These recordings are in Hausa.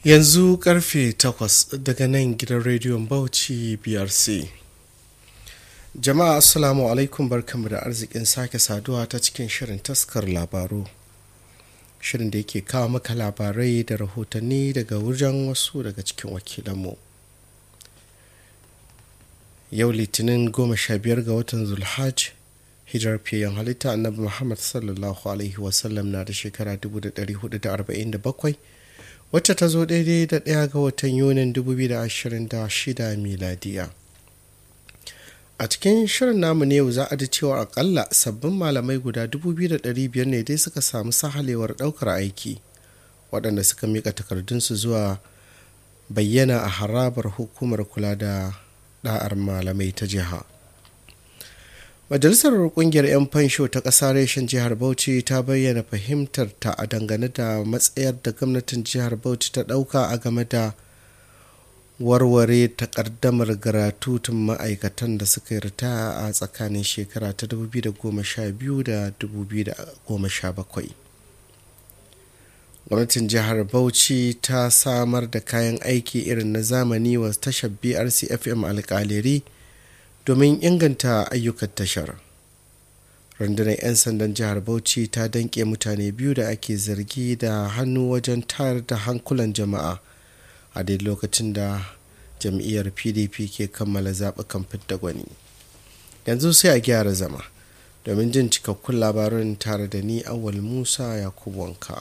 Yanzu karfe 8 daga nan gidan rediyon Bauchi BRC. Jama'a assalamu alaikum, barkamu da arzikin sake saduwa ta cikin shirin taskar labaru. Shirin da yake kawo maka labarai da rahotanni daga wajen wasu daga cikin wakilanmu. Yau Litinin 15 ga watan Zulhaj, hijirar fiyen halitta Annabi Muhammad sallallahu alaihi wasallam na da shekara 1447, wacce ta zo daidai da 1 ga watan Yunin 2026 miladiya. A cikin shirin namu ne yau za a ji cewa akalla sabbin malamai guda 2,500 ne dai suka samu sahalewar daukar aiki, waɗanda suka mika takardunsu zuwa bayyana a harabar hukumar kula da da'ar malamai ta jiha. Majalisar kungiyar 'yan fansho ta ƙasa reshen jihar Bauchi ta bayyana fahimtar ta a dangane da matsayar da gwamnatin jihar Bauchi ta ɗauka a game da warware takaddamar garatutun ma'aikatan da suka yi ritaya a tsakanin shekara ta 2012 da 2017. Gwamnatin jihar Bauchi ta samar da kayan aiki irin na zamani wa tashar BRC FM alƙaleri domin inganta ayyukan tashar. Rundunar 'yan sandan jihar Bauchi ta danƙe mutane biyu da ake zargi da hannu wajen tayar da hankulan jama'a a dai lokacin da jam'iyyar PDP ke kammala zaɓukan fidda gwani. Yanzu sai a gyara zama domin jin cikakkun labarin tare da ni Awal Musa Yakubu Wanka.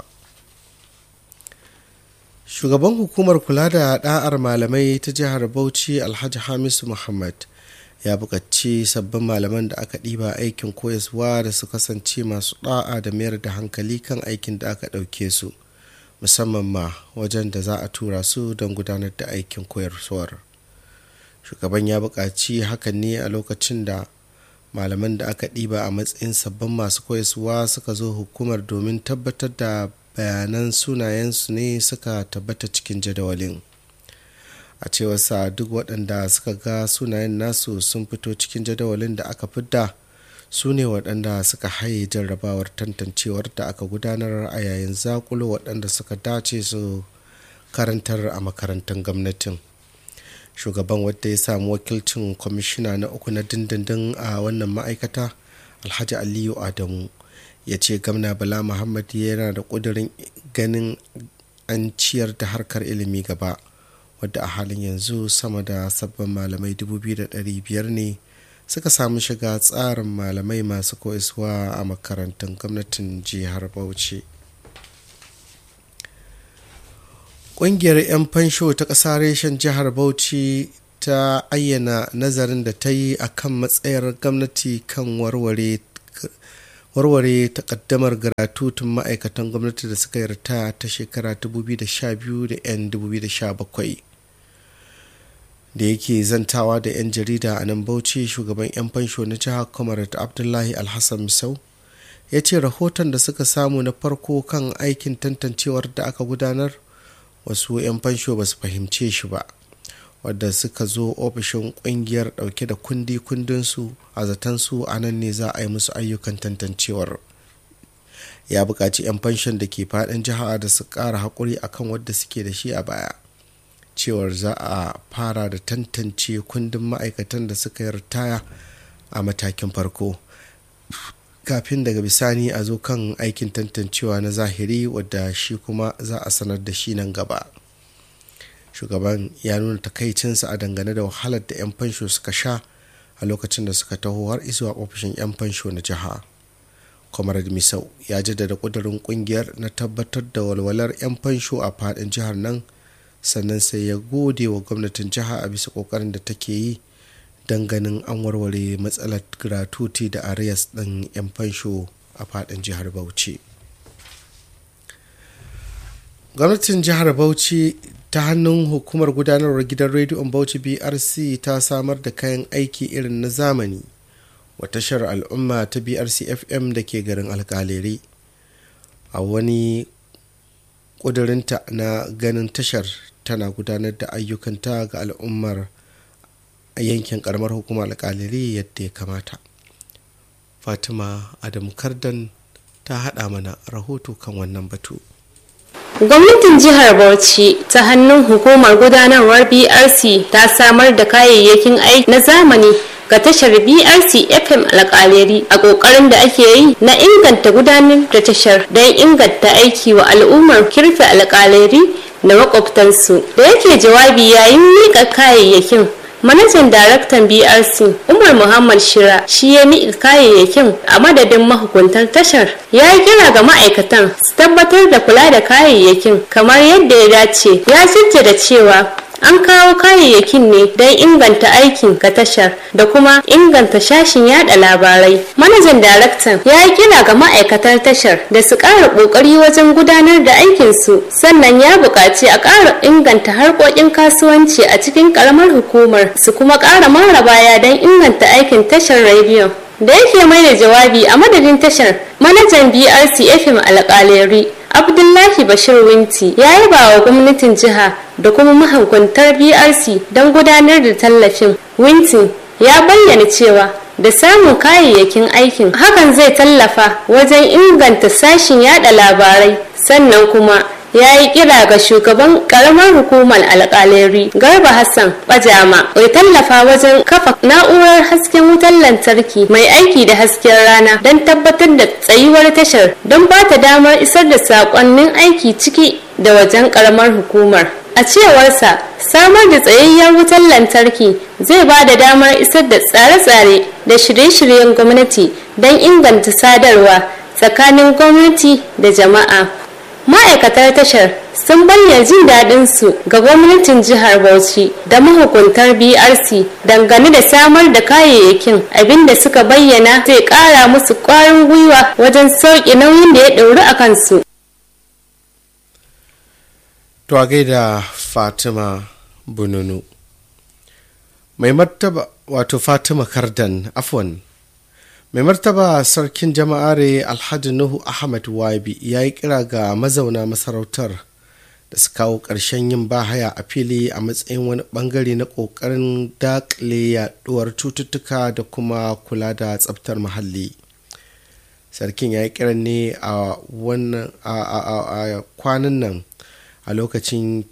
Shugaban hukumar kula da da'ar malamai ta jihar Bauchi Alhaji Hamisu Muhammad ya buƙaci sabbin malaman da aka ɗiba aikin koyaswa da su kasance masu ɗa'a da mayar da hankali kan aikin da aka ɗauke su, musamman ma wajen da za a tura su don gudanar da aikin koyarwar. Shugaban ya buƙaci hakan ne a lokacin da malaman da aka ɗiba a matsayin sabbin masu koyaswa suka zo hukumar domin tabbatar da bayanan sunayensu ne suka tabbata cikin jadawalin. A cewar sa duk waɗanda suka ga sunayen nasu sun fito cikin jadawalin da aka fidda su ne waɗanda suka haye jarrabawar tantancewar da aka gudanar a yayin zakulo waɗanda suka dace su karantar a makarantun gwamnatin. Shugaban wadda ya samu wakilcin kwamishina na 3 na dindindin a wannan ma'aikata Alhaji Aliyu Adamu ya ce gwamna Bala Muhammad yana da ƙudurin ganin an ciyar da harkar ilimi gaba, wadda a halin yanzu sama da sabbin malamai 2,500 ne suka samu shiga tsarin malamai masu koyaswa a makarantun gwamnatin jihar Bauchi. Ƙungiyar 'yan fansho ta ƙasa reshen jihar Bauchi ta ayyana nazarin da ta yi a kan matsayar gwamnati kan warware takaddamar garatutun ma'aikatan gwamnati da suka yi ritaya ta shekara 2012 da 'yan 2017. Da yake zantawa da 'yan jarida a nan Bauchi, shugaban 'yan fansho na jihar Comrade Abdullahi Alhassan Misau ya ce rahoton da suka samu na farko kan aikin tantancewar da aka gudanar, wasu 'yan fansho ba su fahimce shi ba, wadda suka zo ofishin kungiyar dauke da kundinsu a zatansu a nan ne za a yi musu ayyukan tantancewar. Ya buƙaci 'yan fanshon da ke faɗin jiha da su ƙara haƙuri akan wadda suke da shi a baya, cewar za a fara da tantance kundin ma'aikatan da suka yi ritaya a matakin farko, kafin daga bisani a zo kan aikin tantancewa na zahiri wadda shi kuma za a sanar da shi nan gaba. Shugaban ya nuna takaicinsa a dangane da wahalar da 'yan fansho suka sha a lokacin da suka taho har zuwa ofishin 'yan fansho na jiha. Comrade Misau ya jaddada ƙudurin ƙungiyar na tabbatar da walwalar 'yan fansho a faɗin jihar nan, sannan sai ya gode wa gwamnatin jiha a bisa ƙoƙarin da take yi don ganin an warware matsalar gratuity da arias ɗin 'yan fansho a faɗin jihar Bauchi. Gwamnatin jihar Bauchi ta hannun hukumar gudanarwar gidan rediyon Bauchi BRC ta samar da kayan aiki irin na zamani wa tashar al'umma ta BRC FM da ke garin alƙaleri, a wani ƙudurinta na ganin tashar tana gudanar da ayyukanta ga al'ummar a yankin ƙaramar hukumar alƙaleri yadda ya kamata. Fatima Adam Kardan ta haɗa mana rahoto kan wannan batu. Gwamnatin jihar Bauchi ta hannun hukumar gudanarwar BRC ta samar da kayayyakin aiki na zamani ga tashar BRC FM alƙaleri a ƙoƙarin da ake yi na inganta gudanar da tashar don inganta aiki wa al'ummar kirfe alƙaleri da makwabtansu. Da yake jawabi yayin miƙa kayayyakin, manajan daraktan BRC Umar Muhammad Shira shi ya miƙa kayayyakin a madadin mahukuntan tashar. Ya yi kira ga ma'aikatan su tabbatar da kula da kayayyakin kamar yadda ya dace. Ya jaddada cewa an kawo kayayyakin ne don inganta aikin ga tashar da kuma inganta shashin yada labarai. Manajan daraktan ya yi kira ga ma'aikatan tashar da su ƙara ƙoƙari wajen gudanar da aikinsu, sannan ya buƙaci a ƙara inganta harkokin kasuwanci a cikin ƙaramar hukumar, su kuma ƙara mara baya don inganta aikin tashar rediyon. Da yake mai da jawabi a madadin tashar, manajan BRC FM alƙaleri Abdullahi Bashir Winti ya yaba wa gwamnatin jiha da kuma mahukuntar BRC don gudanar da tallafin. Winti ya bayyana cewa da samun kayayyakin aikin hakan zai tallafa wajen inganta sashin yada labarai, sannan kuma ya yi kira ga shugaban karamar hukumar alƙaleri Garba Hassan Bajama ya tallafa wajen kafa na'urar hasken wutar lantarki mai aiki da hasken rana don tabbatar da tsayuwar tashar don ba ta damar isar da saƙonnin aiki ciki da wajen karamar hukumar. A cewarsa, samar da tsayayyar wutar lantarki zai ba da damar isar da tsare-tsare da shirye-shiryen gwamnati don inganta sadarwa tsakanin gwamnati da jama'a. Ma'aikatar tashar sun bayyana jin daɗin su ga gwamnatin jihar Bauchi da mahukuntar BRC dangane da samar da kayayyakin, abinda suka bayyana zai ƙara musu ƙwarin gwiwa wajen sauƙi nauyin da ya ɗauri a kansu. To a gaida Fatima Bununu. Mai martaba wato Fatima Kardan afwan. Mai martaba sarkin jama'are Alhaji Nuhu Ahmad Wabi ya yi kira ga mazauna masarautar da su kawo ƙarshen yin bahaya a fili a matsayin wani bangare na ƙoƙarin daƙile yaɗuwar cututtuka da kuma kula da tsaftar muhalli. Sarkin ya yi kiran ne a kwanan nan a lokacin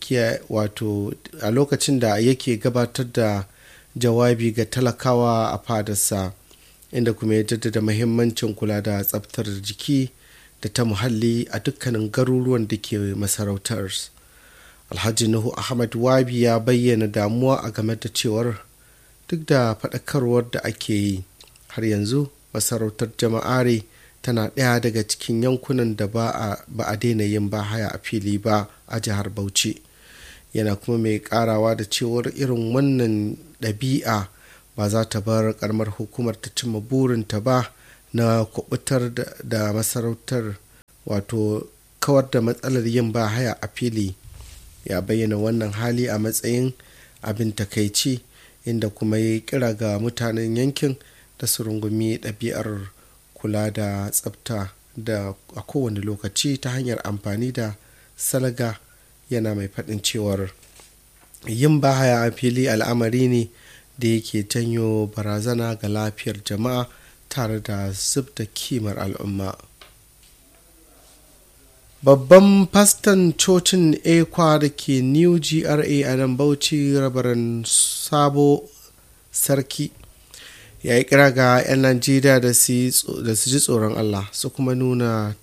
da yake gabatar da jawabi ga talakawa a fadarsa, inda kuma ya jaddada muhimmancin kula da tsaftar jiki da ta muhalli a dukkanin garuruwan da ke masarautar. Alhaji Nuhu Ahmad Wabi ya bayyana damuwa a game da cewar duk da faɗakarwar da ake yi, har yanzu masarautar jama'are tana ɗaya daga cikin yankunan da ba a daina yin bahaya a fili ba a jihar Bauchi. Yana kuma mai karawa da cewar irin wannan ɗabi'a ba za ta bar karamar hukumar ta cimma burinta ba na kubutar da masarautar, wato kawar da matsalar yin bahaya a fili. Ya bayyana wannan hali a matsayin abin takaici, inda kuma ya kira ga mutanen yankin da su rungumi ɗabi'ar kula da tsafta da a kowane lokaci ta hanyar amfani da salga. Yana mai faɗin cewar yin bahaya a fili al'amari ne da yake janyo barazana ga lafiyar jama'a tare da zub da kimar al'umma. Babban faston cocin ekwa da ke New GRA a nan Bauchi, Rabaran Sabo Sarki, ya yi kira ga 'yan Najeriya da su ji tsoron Allah su kuma nuna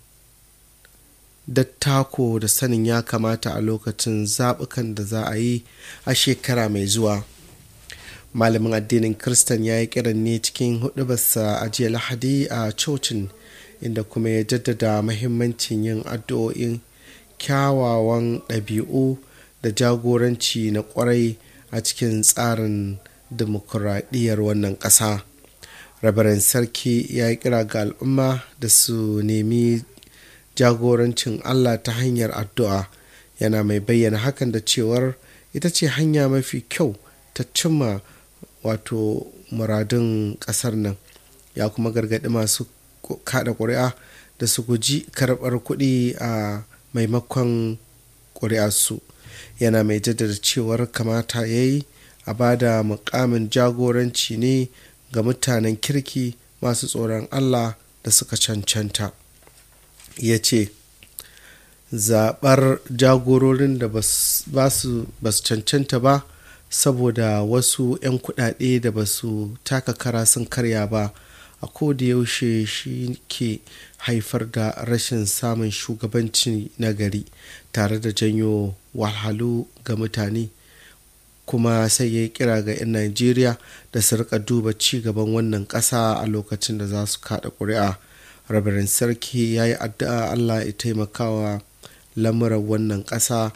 dattako da sanin ya kamata a lokacin zaɓukan da za a yi a shekara mai zuwa. Malamin addinin Kiristan ya yi kiran ne cikin huɗubarsa a jiya Lahadi a cocin, inda kuma ya jaddada mahimmancin yin addu'o'in kyawawan ɗabi'u da jagoranci na ƙwarai a cikin tsarin dimokuraɗiyyar wannan ƙasa. Rabaran Sarki ya yi kira ga al'umma da su nemi jagorancin Allah ta hanyar addu'a, yana mai bayyana hakan da cewar ita ce hanya mafi kyau ta cimma wato muradun ƙasar nan. Ya kuma gargaɗi masu kada ƙuri'a da su guji karɓar kuɗi a maimakon ƙuri'arsu. Yana mai jaddada cewar kamata ya yi a ba da mukamin jagoranci ne ga mutanen kirki masu tsoron Allah da suka cancanta. Ya ce zaɓar jagororin da ba su cancanta ba saboda wasu 'yan kuɗaɗe da ba su taka kara sun karya ba, a koda yaushe shi ke haifar da rashin samun shugabanci na gari tare da janyo wahalhalu ga mutane. Kuma sai ya kira ga 'yan Najeriya da su rika duba ci gaban wannan ƙasa a lokacin da za su kaɗa ƙuri'a. Rabarin Sarki ya yi addu'a Allah ya taimakawa lamuran wannan ƙasa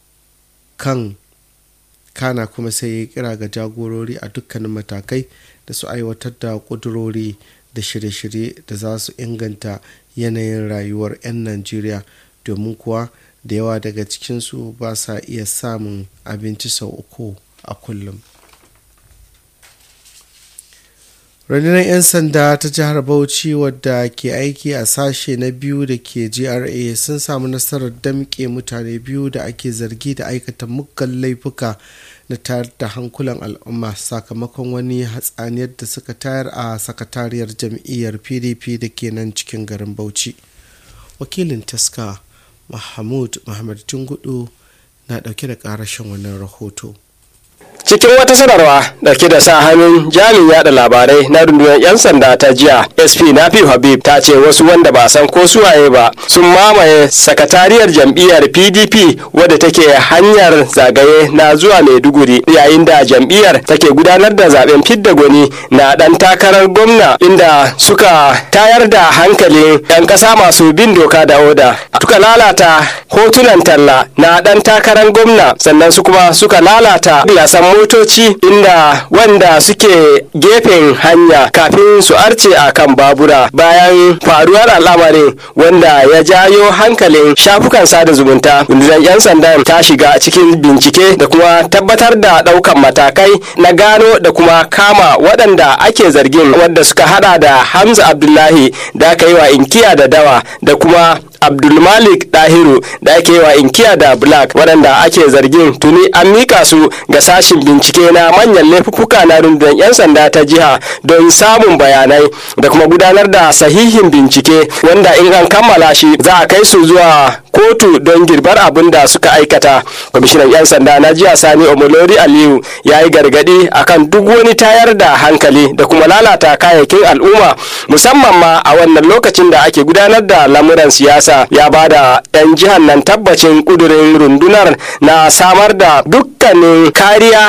kana kuma sai ya kira ga jagorori a dukkanin matakai da su aiwatar da ƙudurori da shirye-shirye da za su inganta yanayin rayuwar 'yan Najeriya, domin kuwa da yawa daga cikinsu ba sa iya samun abinci sau uku a kullum. Rundunar 'yan sanda ta jihar Bauchi wadda ke aiki a sashe na 2 da ke GRA sun samu nasarar damƙe mutane 2 da ake zargi da aikata muggan laifuka na tayar da hankulan al'umma sakamakon wani hatsaniyar da suka tayar a sakatariyar jam'iyyar PDP da ke nan cikin garin Bauchi. Wakilin taska Mahmud Muhammad Jungudu na ɗauke da ƙarashin wannan rahoto. Cikin wata sanarwa dauke da sa hannun jami'in yada labarai na rundunar 'yan sanda ta jiya SP Nafi Habib ta ce wasu wanda ba san ko suwaye ba sun mamaye sakatariyar jam'iyyar PDP wadda take hanyar zagaye na zuwa Maiduguri yayin da jam'iyyar take gudanar da zaben fidda gwani na dan takarar gwamna, inda suka tayar da hankalin 'yan kasa masu bin doka da oda. Suka lalata hotunan talla na dan takarar gwamna, sannan su kuma suka lalata glasan motoci inda wanda suke gefen hanya kafin su arce a kan babura. Bayan faruwar al'amarin wanda ya jayo hankalin shafukan sada zumunta, rundunar 'yan sandan ta shiga cikin bincike da kuma tabbatar da daukan matakai na gano da kuma kama waɗanda ake zargin, wanda suka hada da Hamza Abdullahi da aka yi wa inkiya da dawa da kuma Abdulmalik Dahiru da ake wa inkiya da Black, waɗanda ake zargin tuni an mika su ga sashin bincike na manyan laifuka na rundunar 'yan sanda ta jiha don samun bayanai da kuma gudanar da sahihin bincike, wanda in an kammala shi za a kai su zuwa kotu don girbar abin da suka aikata. Kwamishinan 'yan sanda na jiha Sani Omolori Aliyu ya yi gargadi akan duk wani tayar da hankali da kuma lalata kayayyakin al'umma, musamman ma a wannan lokacin da ake gudanar da lamuran siyasa. Ya ba da 'yan jihar nan tabbacin kudurin rundunar na samar da dukkanin kariya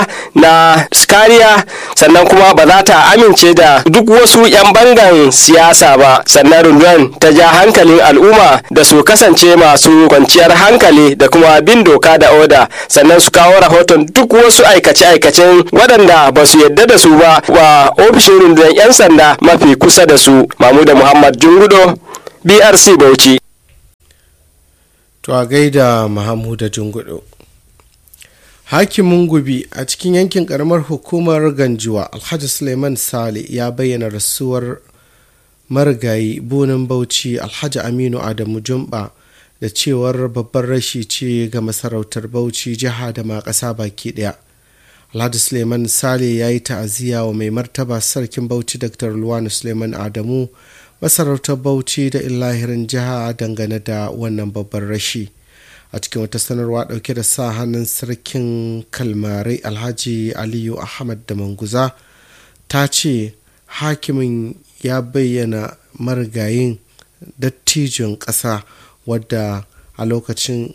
sannan kuma ba za ta amince da duk wasu 'yan bangan siyasa ba. Sannan rundunar ta ja hankalin al'umma da su kasance masu kwanciyar hankali da kuma bin doka da oda, sannan su kawo rahoton duk wasu aikace-aikacen waɗanda ba su yadda da su ba wa ofishin rundunar 'yan sanda mafi kusa da su. Mahmuda Muhammad Jungudo, BRC Bauchi. To a gaida Mahamuda Jungudu. Hakimin Gubi a cikin yankin karamar hukumar Ganjuwa Alhaji Suleiman Sale ya bayyana rasuwar marigayi Bonin Bauchi Alhaji Aminu Adamu Jumba da cewar babbar rashi ce ga masarautar Bauchi, jiha da ma ƙasa baki ɗaya. Alhaji Suleiman Sale ya yi ta'aziyya wa mai martaba sarkin Bauchi Dr. Luwani Suleiman Adamu, masarautar Bauchi da illahirin jiha dangane da wannan babbar rashi. A cikin wata sanarwa dauke da sa hannun sarkin Kalmarai Alhaji Aliyu Ahmad da Manguza ta ce hakimin ya bayyana marigayin dattijon ƙasa wadda a lokacin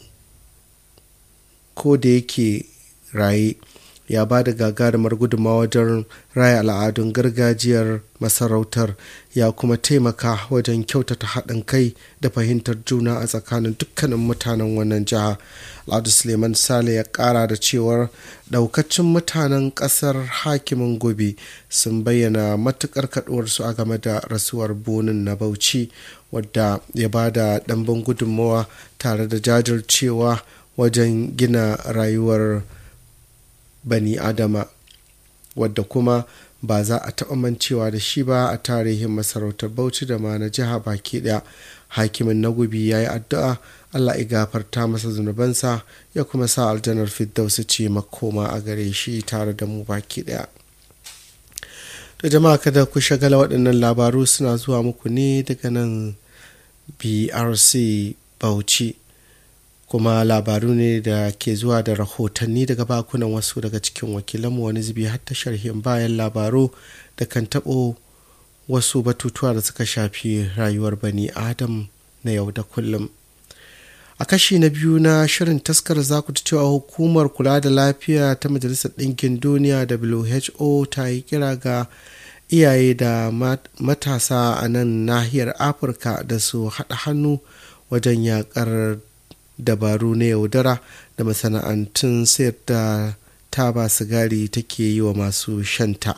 ko da yake raye ya ba da gagarumar gudunmawa wajen raya al'adun gargajiyar masarautar, ya kuma taimaka wajen kyautata haɗin kai da fahimtar juna a tsakanin dukkanin mutanen wannan jiha. Alhaji Suleiman Sale ya ƙara da cewar ɗaukacin mutanen ƙasar hakimin Gobe sun bayyana matuƙar kaɗuwarsu a game da rasuwar Bonin na Bauchi, wadda ya ba da ɗanbin gudunmawa tare da jajircewa wajen gina rayuwar bani adama, wadda kuma ba za a taɓa mancewa da shi ba a tarihin masarautar Bauchi da ma na jiha baki ɗaya. Hakimin na Gubi ya yi addu'a Allah ya gafarta masa zunubansa ya kuma sa aljanar firdausi ce makoma a gare shi tare da mu baki ɗaya. Da jama'a kada ku shagala, waɗannan labaru suna zuwa muku ne daga nan BRC Bauchi. kuma labaru ne da ke zuwa da rahotanni daga bakunan wasu daga cikin wakilanmu, wani zubi har ta sharhin bayan labaru da kan taɓo wasu batutuwa da suka shafi rayuwar bani adam na yau da kullum. A kashi na biyu na shirin taskar za ku ci cewa hukumar kula da lafiya ta Majalisar Ɗinkin Duniya WHO ta yi kira ga iyaye da matasa a nan nahiyar Afirka da su haɗa hannu wajen yaƙar dabaru na yaudara da masana'antun sayar da taba sigari take yi wa masu shanta.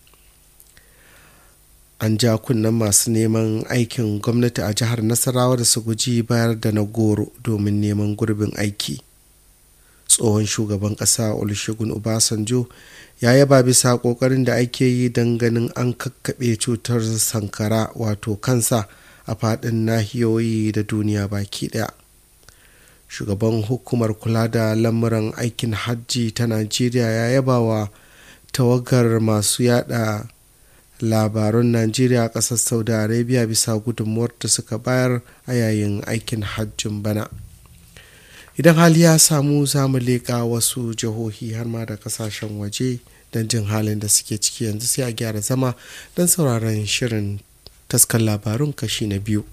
An ja kunnen masu neman aikin gwamnati a jihar Nasarawa da su guji bayar da na goro domin neman gurbin aiki. Tsohon shugaban ƙasa Olusegun Obasanjo ya yaba bisa ƙoƙarin da ake yi don ganin an kakkaɓe cutar sankara wato kansa a faɗin nahiyoyi da duniya baki ɗaya. Shugaban hukumar kula da lamuran aikin hajji ta Najeriya ya yaba wa tawagar masu yada labarun Najeriya a ƙasar Saudi Arabia bisa gudunmuwar da suka bayar a yayin aikin hajjin bana. Idan hali ya samu za mu leƙa wasu jihohi har ma da ƙasashen waje don jin halin da suke ciki. Yanzu sai a gyara zama don sauraron shirin taskar labarun kashi na biyu.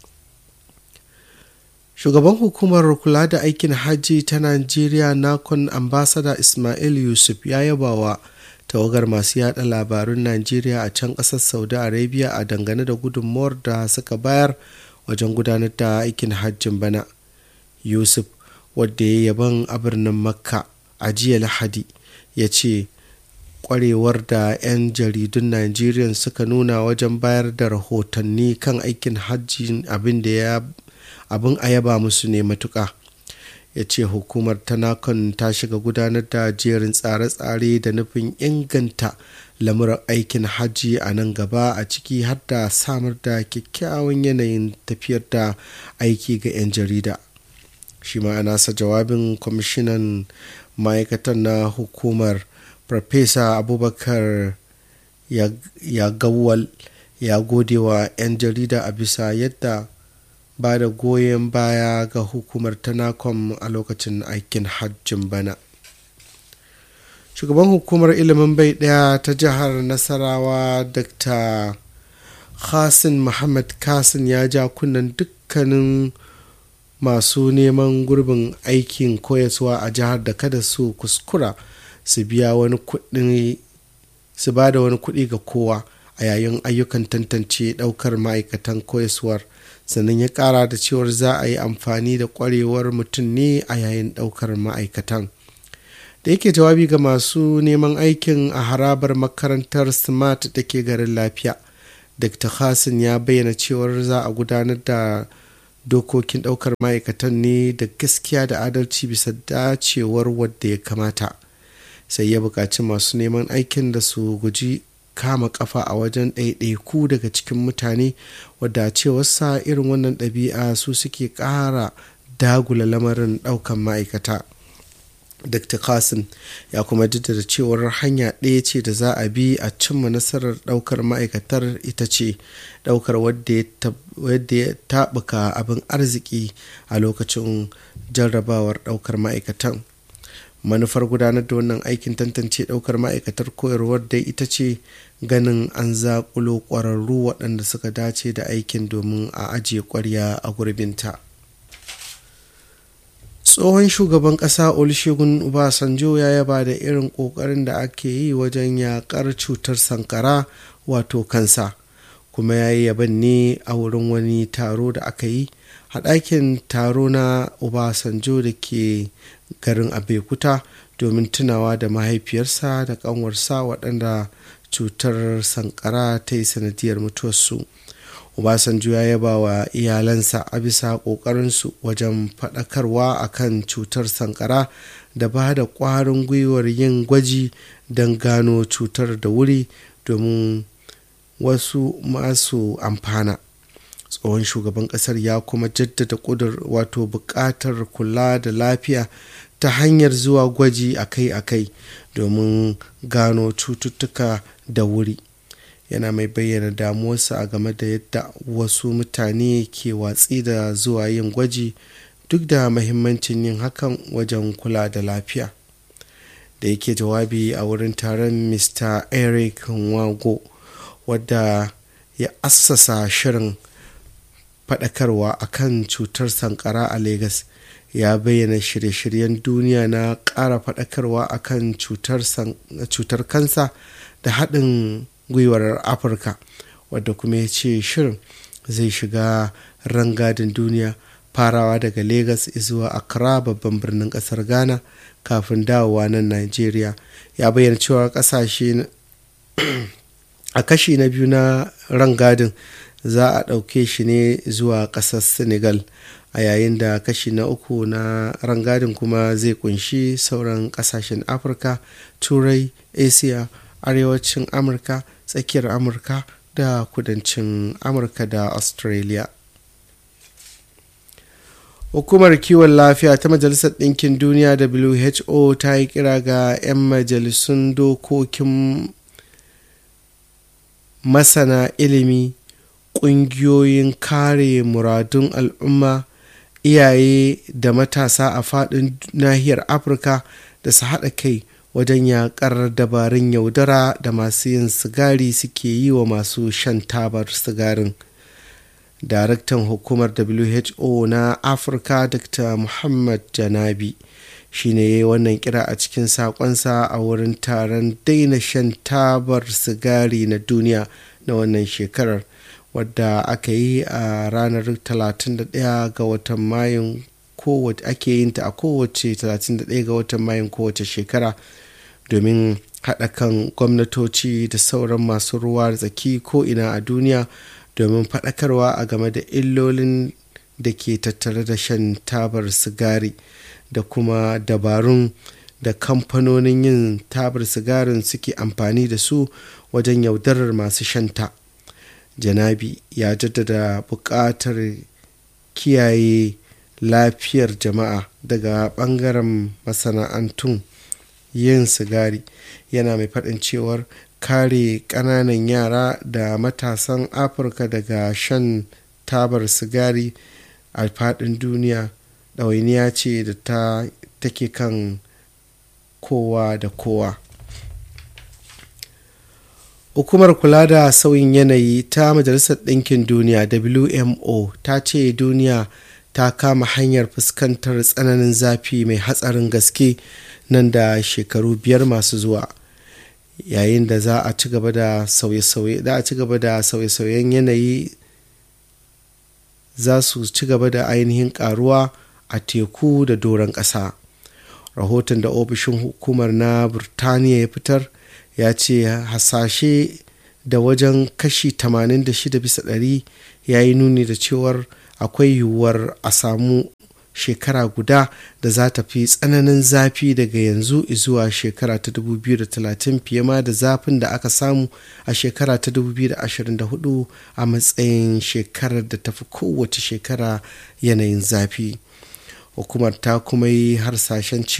Shugaban hukumar kula da aikin hajji ta Najeriya Nakon Ambassador Ismail Yusuf ya yaba wa tawagar masu yada labarun Najeriya a can ƙasar Saudi Arabia a dangane da gudunmuwar da suka bayar wajen gudanar da aikin hajjin bana. Yusuf, wadda ya yaban a birnin Makka a jiya Lahadi, ya ce kwarewar da 'yan jaridun Najeriya suka nuna wajen bayar da rahotanni kan aikin hajji abin a yaba musu ne matuƙa. Ya ce hukumar ta Nakon ta shiga gudanar da jerin tsare-tsare da nufin inganta lamuran aikin hajji a nan gaba, a ciki har da samar da kyakkyawan yanayin tafiyar da aiki ga 'yan jarida. Shi ma nasa jawabin kwamishinan ma'aikatan na hukumar Farfesa Abubakar Yagawal ya gode wa 'yan jarida a bisa yadda ba da goyon baya ga hukumar ta Nakon a lokacin aikin hajjin bana. Shugaban hukumar ilimin bai daya ta jihar Nasarawa Dr. Hassan Muhammad Kasim ya ja kunnen dukkanin masu neman gurbin aikin koyaswa a jihar da kada su kuskura su ba da wani kuɗi ga kowa a yayin ayyukan tantance ɗaukar ma'aikatan koyaswar. Sannan ya kara da cewar za a yi amfani da kwarewar mutum ne a yayin daukar ma'aikatan. Da yake jawabi ga masu neman aikin a harabar makarantar smart da ke garin lafiya, Dr. Hassan ya bayyana cewar za a gudanar da dokokin daukar ma'aikatan ne da gaskiya da adalci bisa dacewar wadda ya kamata. Sai ya buƙaci masu neman aikin da su guji kama kafa a wajen ɗaiɗaiku daga cikin mutane, wadda cewarsa irin wannan ɗabi'a su suke ƙara dagula lamarin ɗaukan ma'aikata. Dr. Kasim ya kuma jaddada cewar hanya ɗaya ce da za a bi a cimma nasarar ɗaukar ma'aikatar, ita ce ɗaukar wadda ya taɓuka abin arziki a lokacin jarrabawar ɗaukar ma'aikatan. Manufar gudanar da wannan aikin tantance ɗaukar ma'aikatar koyarwar dai ita ce ganin an zaƙulo ƙwararru waɗanda suka dace da aikin domin a ajiye ƙwarya a gurbinta. Tsohon shugaban ƙasa Olusegun Obasanjo ya yaba da irin ƙoƙarin da ake yi wajen yaƙar cutar sankara wato kansa, kuma ya yi yaban ne a wurin wani taro da aka yi a ɗakin taro na Obasanjo da ke garin Abeokuta domin tunawa da mahaifiyarsa da ƙanwarsa waɗanda cutar sankara ta yi sanadiyar mutuwarsu. Obasanjo ya yaba wa iyalansa a bisa ƙoƙarinsu wajen faɗakarwa akan cutar sankara da ba da ƙwarin gwiwar yin gwaji don gano cutar da wuri domin wasu masu amfana. Tsohon shugaban ƙasar ya kuma jaddada buƙatar kula da lafiya ta hanyar zuwa gwaji akai-akai domin gano cututtuka da wuri. Yana mai bayyana damuwarsa a game da yadda wasu mutane ke watsi da zuwa yin gwaji duk da mahimmancin yin hakan wajen kula da lafiya. Da yake jawabi a wurin taron, Mr. Eric Nwago, wadda ya assasa shirin faɗakarwa akan cutar sankara a Lagos, ya bayyana shirye-shiryen duniya na ƙara faɗakarwa akan cutar kansa da haɗin gwiwar Afirka, wadda kuma ya ce shirin zai shiga rangadin duniya farawa daga Lagos zuwa Accra, babban birnin ƙasar Ghana, kafin dawowa nan Najeriya. Ya bayyana cewa ƙasashe a kashi na biyu na rangadin za a ɗauke shi ne zuwa ƙasar Senegal, a yayin da kashi na uku na rangadin kuma zai kunshi sauran ƙasashen Afirka, Turai, Asiya, Arewacin Amurka, tsakiyar Amurka da kudancin Amurka da Australia. Hukumar kiwon lafiya ta Majalisar Ɗinkin Duniya WHO ta yi kira ga 'yan majalisun dokokin, masana ilimi, ƙungiyoyin kare muradun al'umma, iyaye da matasa a faɗin nahiyar Afirka da su haɗa kai wajen yaƙar dabarun yaudara da masu yin sigari suke yi wa masu shan tabar sigarin. Daraktan hukumar WHO na Afirka, Dr. Muhammad Janabi, shi ne ya yi wannan kira a cikin saƙonsa a wurin taron daina shan tabar sigari na duniya na wannan shekarar, wadda aka yi a ranar 31 ga watan Mayun ake yin ta a kowace 31 ga watan Mayun kowace shekara, domin haɗa kan gwamnatoci da sauran masu ruwa da tsaki ko ina a duniya domin faɗakarwa a game da illolin da ke tattare da shan tabar sigari da kuma dabarun da kamfanonin yin tabar sigarin suke amfani da su wajen yaudarar masu shanta. Janabi ya jaddada buƙatar kiyaye lafiyar jama'a daga ɓangaren masana'antun yin sigari, yana mai faɗin cewar kare ƙananan yara da matasan Afirka daga shan tabar sigari a faɗin duniya ɗawainiya ce da take kan kowa da kowa. Hukumar kula da sauyin yanayi ta Majalisar Ɗinkin Duniya WMO ta ce duniya ta kama hanyar fuskantar tsananin zafi mai hatsarin gaske nan da shekaru 5 masu zuwa, yayin da za a ci gaba da sauye-sauyen yanayi za su ci gaba da ainihin karuwa a teku da doron ƙasa. Rahoton da ofishin hukumar na Burtaniya ya fitar ya ce hasashe da wajen kashi 86% ya yi nuni da cewar akwai yiwuwar a samu shekara guda da za ta fi tsananin zafi daga yanzu zuwa shekara ta 2030, fiye ma da zafin da aka samu a shekara ta 2024 a matsayin shekarar da ta fi kowace shekara yanayin zafi. Hukumar ta kuma yi harsashen